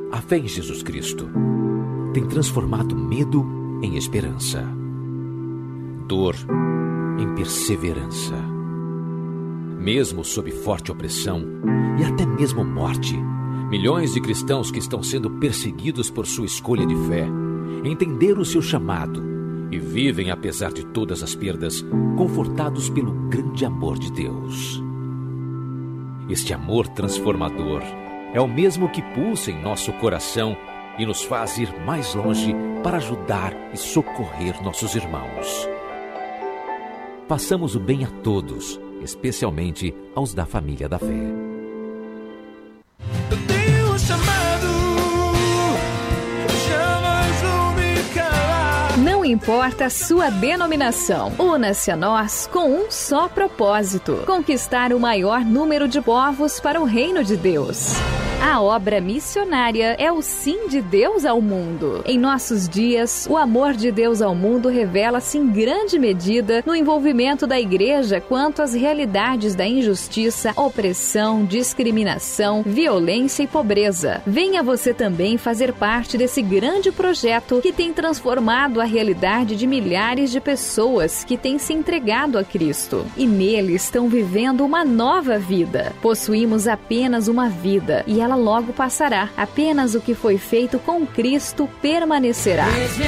A fé em Jesus Cristo tem transformado medo em esperança, dor em perseverança. Mesmo sob forte opressão e até mesmo morte, milhões de cristãos que estão sendo perseguidos por sua escolha de fé entenderam o seu chamado e vivem, apesar de todas as perdas, confortados pelo grande amor de Deus. Este amor transformador é o mesmo que pulsa em nosso coração e nos faz ir mais longe para ajudar e socorrer nossos irmãos. Façamos o bem a todos, especialmente aos da família da fé. Não importa a sua denominação, una-se a nós com um só propósito: conquistar o maior número de povos para o reino de Deus. A obra missionária é o sim de Deus ao mundo. Em nossos dias, o amor de Deus ao mundo revela-se em grande medida no envolvimento da igreja quanto às realidades da injustiça, opressão, discriminação, violência e pobreza. Venha você também fazer parte desse grande projeto que tem transformado a realidade de milhares de pessoas que têm se entregado a Cristo. E nele estão vivendo uma nova vida. Possuímos apenas uma vida e ela logo passará. Apenas o que foi feito com Cristo permanecerá.